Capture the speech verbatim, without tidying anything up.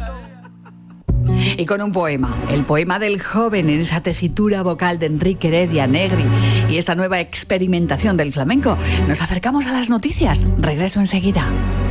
Y con un poema, el poema del joven en esa tesitura vocal de Enrique Heredia Negri y esta nueva experimentación del flamenco, nos acercamos a las noticias. Regreso enseguida.